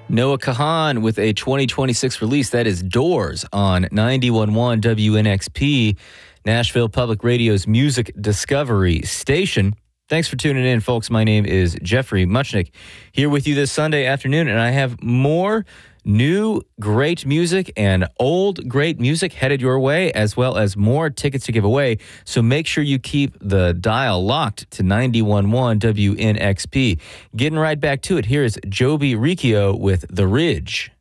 Noah Kahan with a 2026 release. That is Doors on 91.1 WNXP, Nashville Public Radio's music discovery station. Thanks for tuning in, folks. My name is Jeffrey Muchnick, here with you this Sunday afternoon, and I have more new great music and old great music headed your way, as well as more tickets to give away. So make sure you keep the dial locked to 91.1 WNXP. Getting right back to it, here is Joby Riccio with The Ridge.